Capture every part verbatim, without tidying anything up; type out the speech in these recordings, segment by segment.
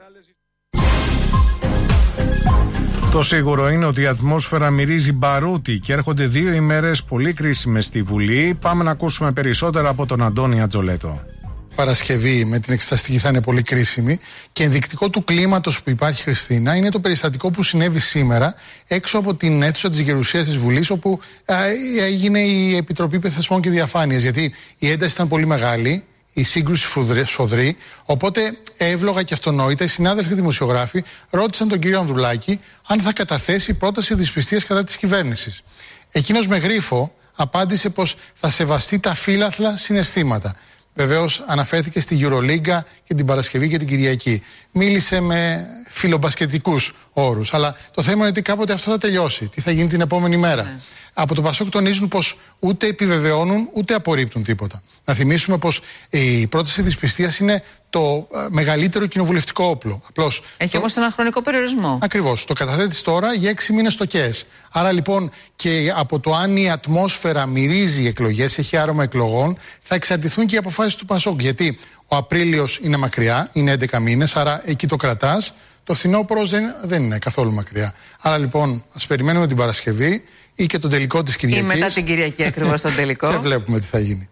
Το σίγουρο είναι ότι η ατμόσφαιρα μυρίζει μπαρούτι και έρχονται δύο ημέρες πολύ κρίσιμες στη Βουλή. Πάμε να ακούσουμε περισσότερα από τον Αντώνη Ατζολέτο. Παρασκευή με την εξεταστική θα είναι πολύ κρίσιμη και ενδεικτικό του κλίματος που υπάρχει, Χριστίνα, είναι το περιστατικό που συνέβη σήμερα έξω από την αίθουσα της Γερουσίας της Βουλής, όπου α, έγινε η Επιτροπή Θεσμών και Διαφάνειας. Γιατί η ένταση ήταν πολύ μεγάλη, η σύγκρουση σφοδρή, οπότε εύλογα και αυτονόητα οι συνάδελφοι δημοσιογράφοι ρώτησαν τον κύριο Ανδρουλάκη αν θα καταθέσει πρόταση δυσπιστίας κατά της κυβέρνησης. Εκείνος με γρίφο απάντησε πως θα σεβαστεί τα φύλαθλα συναισθήματα. Βεβαίως αναφέρθηκε στη Euroliga και την Παρασκευή και την Κυριακή. Μίλησε με φιλομπασκετικούς όρους. Αλλά το θέμα είναι ότι κάποτε αυτό θα τελειώσει. Τι θα γίνει την επόμενη μέρα. Ναι. Από το Πασόκ τονίζουν πως ούτε επιβεβαιώνουν ούτε απορρίπτουν τίποτα. Να θυμίσουμε πως η πρόταση δυσπιστίας είναι το μεγαλύτερο κοινοβουλευτικό όπλο. Απλώς έχει το... όμως ένα χρονικό περιορισμό. Ακριβώς. Το καταθέτεις τώρα για έξι μήνες στο ΚΕΣ. Άρα λοιπόν και από το αν η ατμόσφαιρα μυρίζει εκλογές, έχει άρωμα εκλογών, θα εξαρτηθούν και οι αποφάσεις του Πασόκ. Γιατί ο Απρίλιος είναι μακριά, είναι έντεκα μήνες, άρα εκεί το κρατάς. Το φθινόπωρος δεν, δεν είναι καθόλου μακριά. Άρα λοιπόν ας περιμένουμε την Παρασκευή ή και τον τελικό της Κυριακής. Ή μετά την Κυριακή ακριβώς τον τελικό. Και βλέπουμε τι θα γίνει.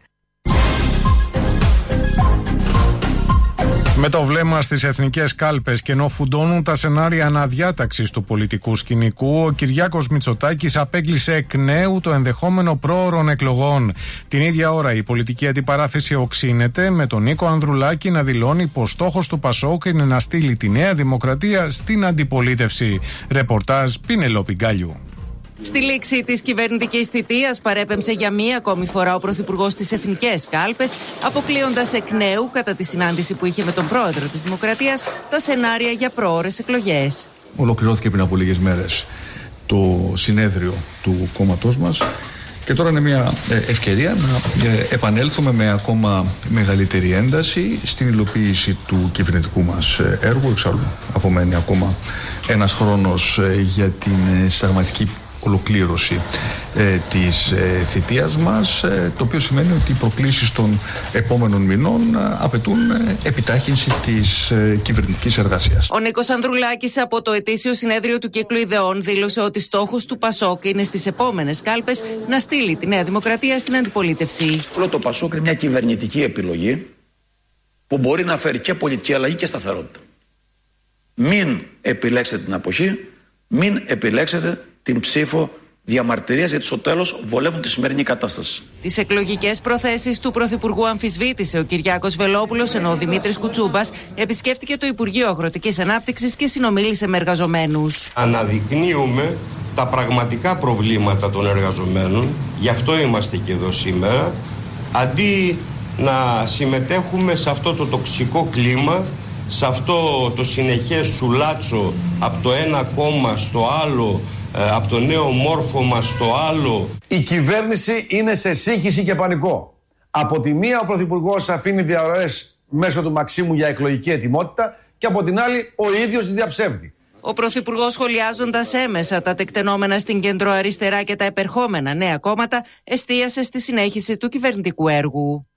Με το βλέμμα στις εθνικές κάλπες και ενώ φουντώνουν τα σενάρια αναδιάταξης του πολιτικού σκηνικού, ο Κυριάκος Μητσοτάκης απέκλεισε εκ νέου το ενδεχόμενο πρόωρων εκλογών. Την ίδια ώρα η πολιτική αντιπαράθεση οξύνεται, με τον Νίκο Ανδρουλάκη να δηλώνει πως στόχος του Πασόκ είναι να στείλει τη Νέα Δημοκρατία στην αντιπολίτευση. Ρεπορτάζ Πινελόπη Γκάλιου. Στη λήξη της κυβερνητικής θητείας παρέπεμψε για μία ακόμη φορά ο Πρωθυπουργός στις εθνικές κάλπες, αποκλείοντας εκ νέου, κατά τη συνάντηση που είχε με τον πρόεδρο της Δημοκρατίας, τα σενάρια για προώρες εκλογές. Ολοκληρώθηκε πριν από λίγες μέρες το συνέδριο του κόμματός μας και τώρα είναι μια ευκαιρία να επανέλθουμε με ακόμα μεγαλύτερη ένταση στην υλοποίηση του κυβερνητικού μας έργου. Εξάλλου απομένει ακόμα ένας χρόνος για την συνταγματική ολοκλήρωση ε, της ε, θητείας μας, ε, το οποίο σημαίνει ότι οι προκλήσεις των επόμενων μηνών ε, απαιτούν ε, επιτάχυνση της ε, κυβερνητικής εργασίας. Ο Νίκος Ανδρουλάκης από το ετήσιο συνέδριο του Κύκλου Ιδεών δήλωσε ότι στόχος του Πασόκ είναι στις επόμενες κάλπες να στείλει τη Νέα Δημοκρατία στην αντιπολίτευση. Όλο το Πασόκ είναι μια κυβερνητική επιλογή που μπορεί να φέρει και πολιτική αλλαγή και σταθερότητα. Μην επιλέξετε την αποχή, μην επιλέξετε την ψήφο διαμαρτυρίας, γιατί στο τέλος βολεύουν τη σημερινή κατάσταση. Τις εκλογικές προθέσεις του Πρωθυπουργού αμφισβήτησε ο Κυριάκος Βελόπουλος, ενώ ο Δημήτρης Κουτσούμπας επισκέφτηκε το Υπουργείο Αγροτικής Ανάπτυξης και συνομίλησε με εργαζομένους. Αναδεικνύουμε τα πραγματικά προβλήματα των εργαζομένων, γι' αυτό είμαστε και εδώ σήμερα, αντί να συμμετέχουμε σε αυτό το τοξικό κλίμα, σε αυτό το συνεχές σουλάτσο από το ένα κόμμα στο άλλο, από το νέο μόρφωμα στο άλλο. Η κυβέρνηση είναι σε σύγχυση και πανικό. Από τη μία ο Πρωθυπουργός αφήνει διαρροές μέσω του Μαξίμου για εκλογική ετοιμότητα και από την άλλη ο ίδιος τις διαψεύδει. Ο Πρωθυπουργός, σχολιάζοντας έμεσα τα τεκτενόμενα στην κεντροαριστερά και τα επερχόμενα νέα κόμματα, εστίασε στη συνέχιση του κυβερνητικού έργου.